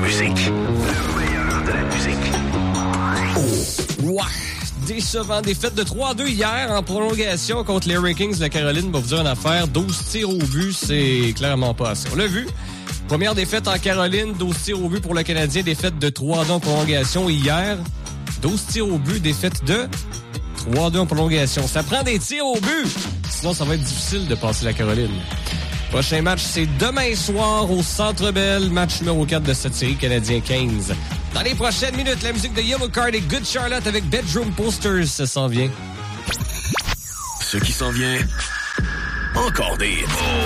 musique. Le meilleur de la musique. Ouais. Décevant. Défaite de 3-2 hier en prolongation contre les Hurricanes de la Caroline. Va vous dire une affaire. 12 tirs au but, c'est clairement pas assez. On l'a vu. Première défaite en Caroline. 12 tirs au but pour le Canadien. Défaite de 3-2 en prolongation hier. 12 tirs au but. Défaite de 3-2 en prolongation. Ça prend des tirs au but. Sinon, ça va être difficile de passer la Caroline. Prochain match, c'est demain soir au Centre Bell. Match numéro 4 de cette série Canadien 15. Dans les prochaines minutes, la musique de Yellow Card et Good Charlotte avec Bedroom Posters, ça s'en vient. Ce qui s'en vient, encore des